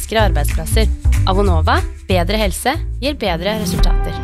raskere arbeidsplasser. Avonova, bedre helse, gir bedre resultater.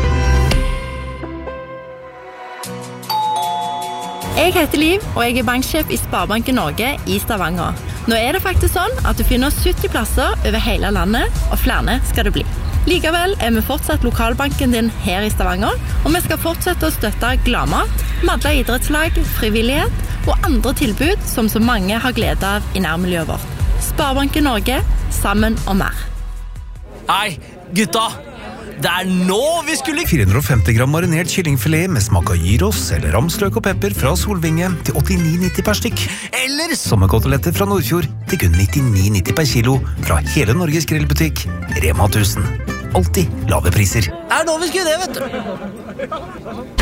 Jeg heter Liv, og jeg banksjef i Sparebanken Norge i Stavanger. Nå det faktisk sånn at du finner 70 plasser over hele landet, og flere skal det bli. Likevel vi fortsatt lokalbanken din her i Stavanger, og vi skal fortsette å støtte Gladmat, Madla idrettslag, frivillighet og andre tilbud som så mange har glede av i nærmiljøet vårt. Sparebanken Norge, sammen og mer. Hei, gutta! Det nå vi skulle... 450 gram marinert kyllingfilet med smak av gyros eller ramsløk og pepper fra Solvinge til 89,90 per stykk. Eller sommerkoteletter fra Nordfjord til kun 99,90 per kilo fra hele Norges grillbutikk Rema 1000. Alltid lave priser. Nå vi skulle det, vet du.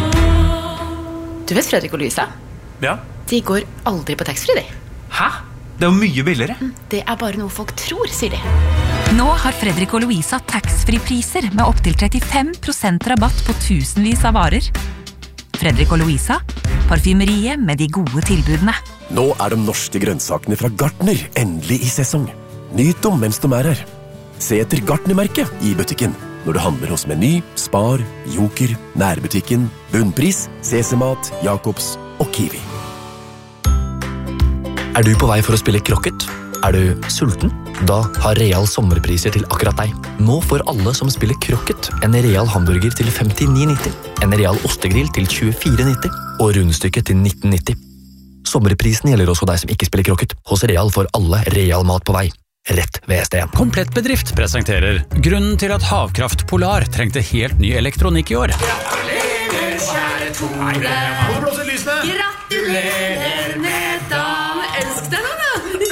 Du vet Fredrik og Louisa? Ja. De går aldri på taxfree, de. Hæ? Det jo mye billigere. Det bare noe folk tror, sier de. Nå har Fredrik og Louisa tax-free-priser med opp til 35% rabatt på tusenvis av varer. Fredrik og Louisa, parfymeriet med de gode tilbudene. Nå de norske grønnsakene fra Gartner endelig i sesong. Nyt dem mens de her. Se etter Gartner-merket i butikken når du handler hos Meny, Spar, Joker, Nærbutikken, Bunnpris, CC-mat, Jacobs og Kiwi. Du på vei for å spille krokket? Du sulten? Da har Real sommerpriser til akkurat deg. Nå får alle som spiller krokket en Real hamburger til 59,90, en Real ostegrill til 24,90 og rundstykket til 19,90. Sommerprisen gjelder også deg som ikke spiller krokket. Hos Real får alle Real mat på vei. Rett ved SDN. Komplett bedrift presenterer grunnen til at Havkraft Polar trengte helt ny elektronikk i år. Gratulerer, kjære Tore. Må du blåse lysene? Gratulerer med dagen. Elsk deg da.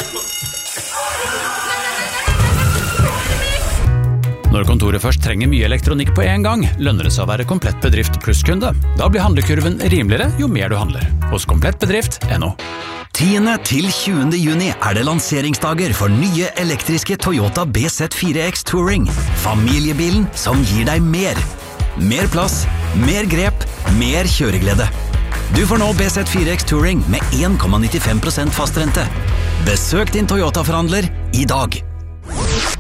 Når kontoret først trenger mye elektronikk på en gang, lønner det seg å være komplett bedrift plusskunde. Da blir handlekurven rimeligere jo mer du handler. Hos komplettbedrift.no. 10. til 20. juni det lanseringsdager for nye elektriske Toyota BZ4X Touring. Familiebilen som gir deg mer. Mer plass, mer grep, mer kjøreglede. Du får nå BZ4X Touring med 1,95% fastrente. Besøk din Toyota-forhandler i dag.